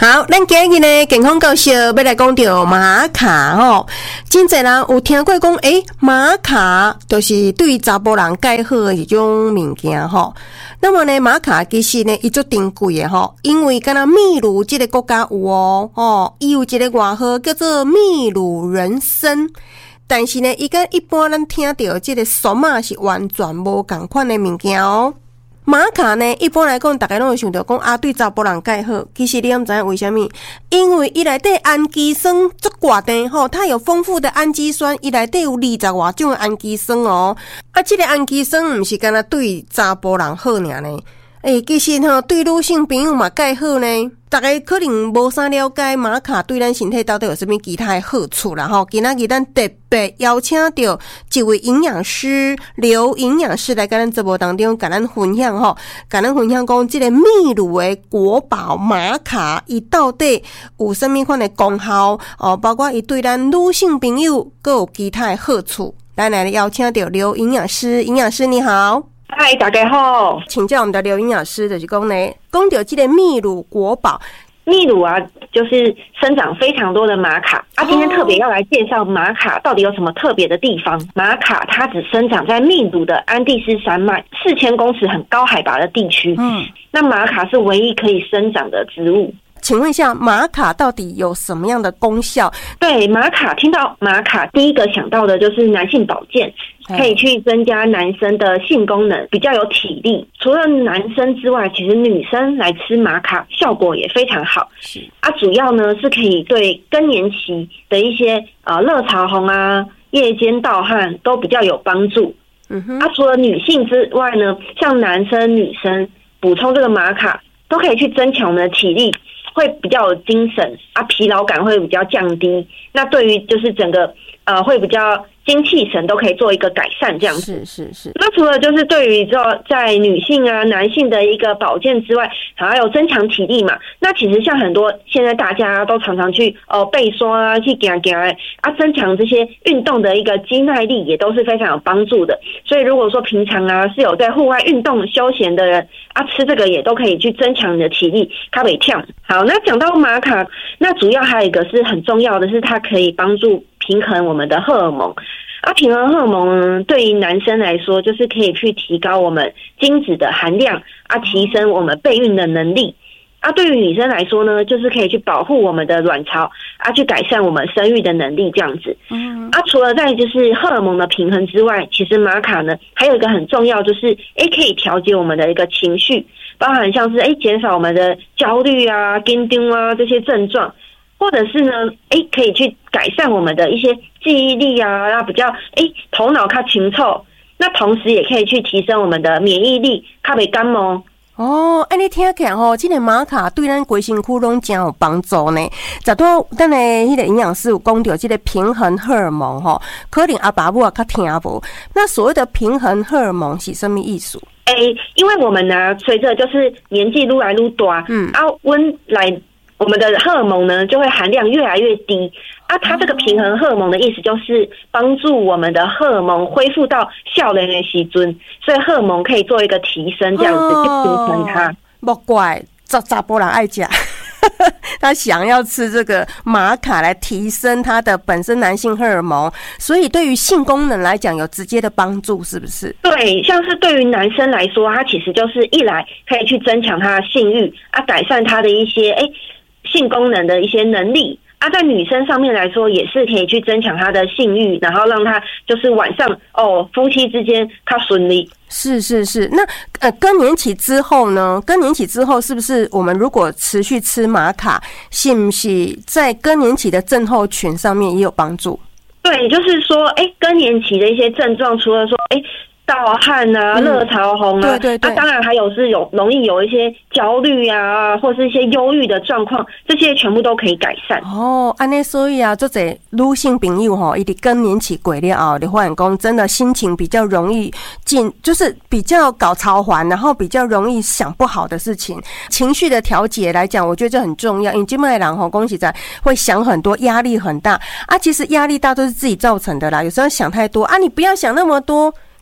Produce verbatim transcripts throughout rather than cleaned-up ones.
好，咱今日呢健康教室要来讲到玛卡吼，真侪人有听过讲，诶，玛卡就是对查甫人介好的一种物件吼。那么呢，玛卡其实呢，伊足珍贵的吼，因为敢若秘鲁这个国家有哦，哦，伊有一个外号叫做秘鲁人参。但是呢，伊跟一般咱听到这个索玛是完全无同款的物件哦。玛卡呢，一般来讲，大家拢会想到讲啊，对查甫人介好。其实你敢知影为什么？因为伊内底氨基酸足偌低吼，它有丰富的氨基酸，伊内底有二十外种的氨基酸哦。啊，这个氨基酸毋是干那对查甫人好尔呢？诶、欸，其实吼对女性朋友嘛介好呢。大家可能无啥了解玛卡对咱身体到底有什么其他的好处啦吼。今仔日咱特别邀请到一位营养师刘营养师来跟咱节目当中跟咱分享吼，跟咱分享讲这个秘鲁的国宝玛卡，伊到底有什么款的功效哦？包括伊对咱女性朋友各有其他的好处。咱来邀请到刘营养师，营养师你好。 嗨，大家好， 请教我们的刘营养师，就是讲呢，讲到这个秘鲁国宝， 秘鲁啊，就是生长非常多的玛卡啊。今天特别要来介绍玛卡到底有什么特别的地方。玛卡它只生长在秘鲁的安第斯山脉四千公尺很高海拔的地区。嗯，那玛卡是唯一可以生长的植物。 请问一下，玛卡到底有什么样的功效？ 对，玛卡，听到玛卡，第一个想到的就是男性保健，可以去增加男生的性功能，比较有体力。除了男生之外，其实女生来吃玛卡效果也非常好。是啊，主要呢是可以对更年期的一些呃热潮红啊、夜间盗汗都比较有帮助。嗯哼，啊，除了女性之外呢，像男生、女生补充这个玛卡，都可以去增强我们的体力。会比较有精神啊，疲劳感会比较降低。那对于就是整个呃，会比较精气神都可以做一个改善，这样子。是是是。那除了就是对于在女性啊、男性的一个保健之外，还有增强体力嘛。那其实像很多现在大家都常常去呃背刷啊、去行行啊，增强这些运动的一个肌耐力也都是非常有帮助的。所以如果说平常啊是有在户外运动休闲的人啊，吃这个也都可以去增强你的体力，卡北跳。好，那讲到玛卡，那主要还有一个是很重要的是，它可以帮助平衡我们的荷尔蒙。啊，平衡荷尔蒙对于男生来说，就是可以去提高我们精子的含量啊，提升我们备孕的能力。啊，对于女生来说呢，就是可以去保护我们的卵巢啊，去改善我们生育的能力这样子。嗯，啊，除了在就是荷尔蒙的平衡之外，其实玛卡呢还有一个很重要，就是诶可以调节我们的一个情绪，包含像是诶减少我们的焦虑啊、紧张啊这些症状。或者是呢，哎，可以去改善我们的一些记忆力啊，然后比较哎头脑较清楚。那同时也可以去提升我们的免疫力，较袂感冒。 哦，安尼听起来吼，这个玛卡对咱规身躯拢真有帮助呢。昨多咱的迄个营养师有讲到这个平衡荷尔蒙吼，可能阿爸母啊较听无。那所谓的平衡荷尔蒙是什么意思？ 哎，因为我们呢，随着就是年纪愈来愈大，嗯，啊，温来。我们的荷尔蒙呢就会含量越来越低啊，它这个平衡荷尔蒙的意思就是帮助我们的荷尔蒙恢复到少年的时阵，所以荷尔蒙可以做一个提升，这样子去平衡它。 莫怪查查甫人爱吃，他想要吃这个玛卡来提升他的本身男性荷尔蒙，所以对于性功能来讲有直接的帮助，是不是？ 对，像是对于男生来说，他其实就是一来可以去增强他的性欲啊，改善他的一些哎。性功能的一些能力啊，在女生上面来说，也是可以去增强她的性欲，然后让她就是晚上哦，夫妻之间较顺利。 是是是，那呃更年期之后呢？更年期之后是不是我们如果持续吃玛卡，是不是在更年期的症候群上面也有帮助？ 对，就是说，哎、欸，更年期的一些症状，除了说，哎、欸。盗汗啊，热潮红啊， 对对对， 啊，当然还有是有容易有一些焦虑啊，或是一些忧郁的状况，这些全部都可以改善。 哦，安尼所以啊，这些女性朋友吼，伊伫更年期过了后，你发现讲真的心情比较容易进，就是比较搞超环，然后比较容易想不好的事情，情绪的调节来讲，我觉得这很重要。因为现在的人吼，讲实在会想很多，压力很大啊。其实压力大都是自己造成的啦，有时候想太多啊，你不要想那么多。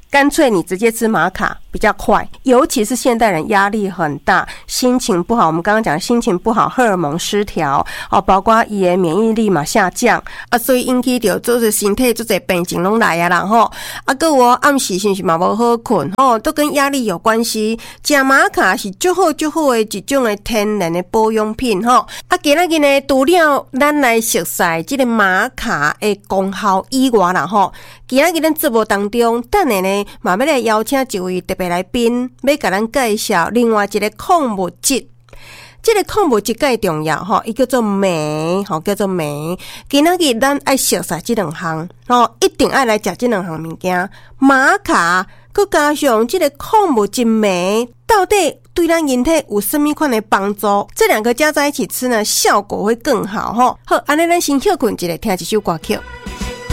干脆你直接吃玛卡比较快。尤其是现代人压力很大，心情不好，我们刚刚讲心情不好，荷尔蒙失调哦，包括伊的免疫力嘛下降啊，所以引起着就是身体做些病症拢来啊啦吼。啊，个我暗时是不是嘛无好困吼，都跟压力有关系。食玛卡是最好最好的一种的天然的保养品吼。啊，今仔日呢，除了咱来熟悉这个玛卡的功效以外啦吼，今仔日咱节目当中，等下呢，嘛要来邀请一位特别来宾，要甲咱介绍另外一个矿物质。这个矿物质介重要吼，伊叫做镁，吼叫做镁。今仔日咱爱熟悉这两项，吼一定爱来食这两项物件。玛卡，佮加上这个矿物质镁，到底对咱人体有什么款的帮助？这两个加在一起吃呢，效果会更好吼。好，安尼咱先休困一下，听一首歌曲。